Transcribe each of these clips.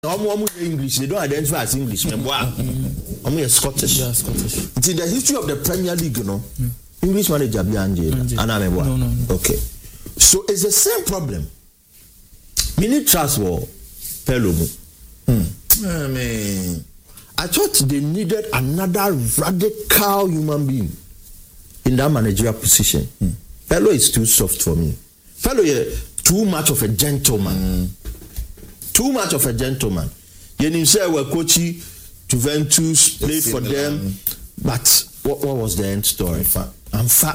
English, they don't identify as English. I'm Scottish. Yeah, Scottish. It's in the history of the Premier League, you know. English manager be Angie. No. Okay. So it's the same problem. Mini transfer Pelomo. I thought they needed another radical human being in that managerial position. Pelo is too soft for me. Pelo is too much of a gentleman. Too much of a gentleman. You say we're coaching Juventus, played for them, but what was the end story? I'm fat.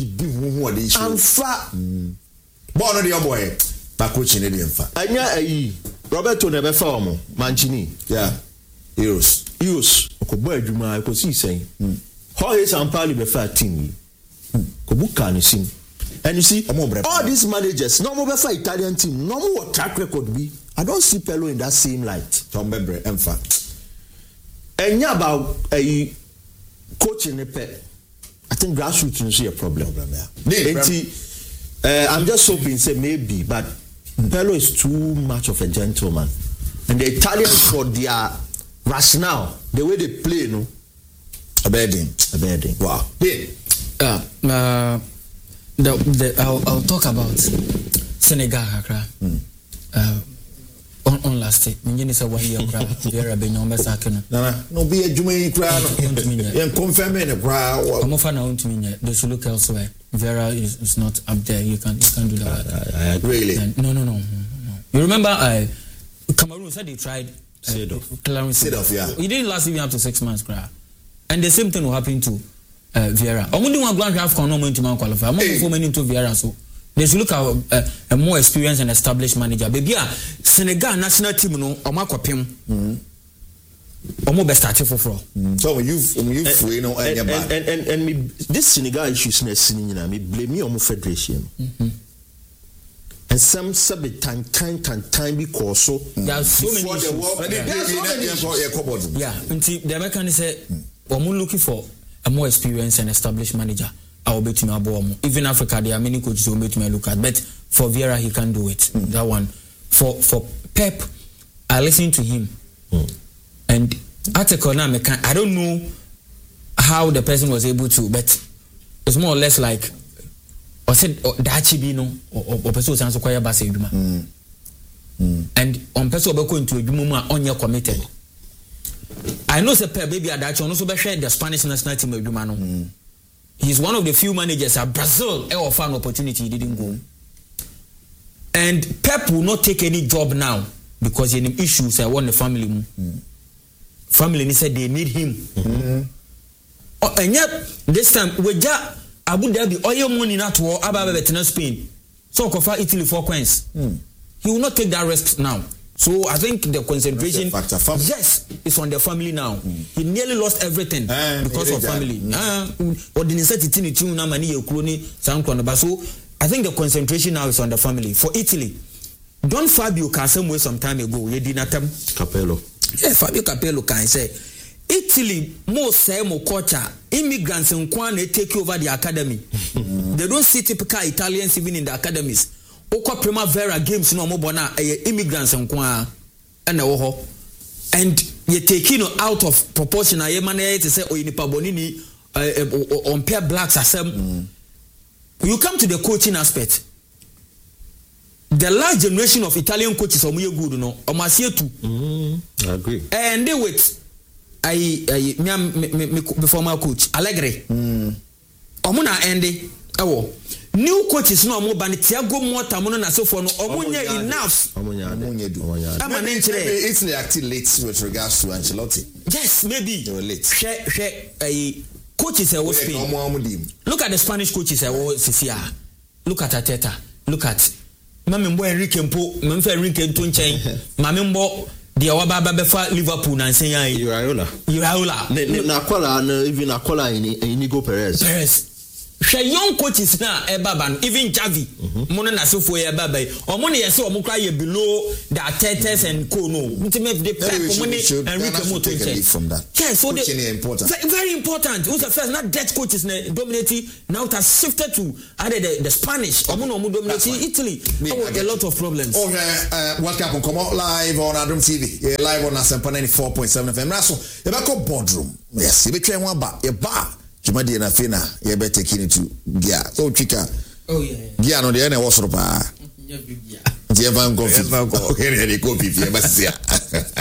Born on the boy, back coaching it in fact. Roberto never found Mancini. Yeah, Euros. Okoboy Juma, I could see saying, how is Ampali before team? Kobuka and sim. And you see, all these managers, no more before Italian team, no more track record be. I don't see Pelo in that same light. Tom Bebre, in fact. And yeah, about a coaching the pet. I think grassroots is a problem. I'm just hoping, say maybe, but Pelo is too much of a gentleman. And the Italians, for their rationale, the way they play, no? A bedding. Wow. I'll talk about Senegal. On last day, Mingini said 1 year cry, Vera Benyon Masakano. No, be a Jumay crowd. And confirm in a crowd. I'm off and to me. They should look elsewhere. Vera is not up there. You can't do that. I agree. Really? No. You remember, Cameroon said they tried. Sedoff, yeah. He didn't last even up to 6 months, cry. And the same thing will happen to Vera. I'm only one grand half corner to man qualify. I'm not for many into Vera, so. They should look at a more experienced and established manager. Baby, Senegal national team no omakwapem. Omo best start for. So when you free no and me this Senegal issues na sininyina me blame me omo federation. And some subject time because so there are so many issues. Yeah, until the American say omo looking for a more experienced and established manager. Even Africa, there are many coaches who make me look at, but for Vieira, he can do it. That one. For Pep, I listened to him, and article now, I don't know how the person was able to, but it's more or less like, or said Dachibino or person who answer choir bass eduma, and on person who go into eduma on your committed. I know the Pep baby Adachi also be share the Spanish national team eduma no. He's one of the few managers at Brazil offer an opportunity, he didn't go. And Pep will not take any job now because he had issues. I want the family. Family said they need him. And yet, this time, we just Abu Dhabi, oil money not to Abba Spain. So, Kofa Italy 4 coins. He will not take that risk now. So I think the concentration, yes, is on the family now. He nearly lost everything because of family. So I think the concentration now is on the family. For Italy, Don Fabio can some way some time ago. Capello. Yeah, Fabio Capello can say Italy more say more culture. Immigrants in Kwan they take over the academy. They don't see typical Italians even in the academies. Oko Primavera games no mo bona immigrants nko na wo ho and you taking out of proportion aye man to say oyinipa bonini on pair blacks asem. You come to the coaching aspect. The last generation of Italian coaches omo good no omo asietu. I agree. And they wait before my coach Allegri. Omo na ende ewo new coaches no omo ban Thiago Motta mo na so for no omo nya enough. Italy acted late with regards to Ancelotti. Yes, maybe they were late. Coaches was Spain. Look at the Spanish coaches Sisia. Look at Arteta. Look at Mamimbo Enrique Mpo, Memphis Enrique Tunchen, Mamimbo the Awaba Befa Liverpool and saying Iraola. Na Kola even Akola in Inigo Perez. hwɛ young coaches na baba no even Javi mono na sefo ye baba omo ne yese omo kra ye below the Artetas and co no ultimate they play omo ne Enrique Moto from that. Yes, so they important. Very important. Who's the first not Dutch coaches dominating now it has shifted to either the Spanish omo no dominating Italy. A lot of problems. World Cup come out live on Adom TV. Yeah, live on Asempa 94.7 FM. Now so you back up boardroom. Yes, you be train one bar. You bar. Jumadi na fina you better take it to gear. So trika. Oh yeah. Gear no dey na was ropa. Yeah, big gear. Jevan go. Okay, dey go pipi.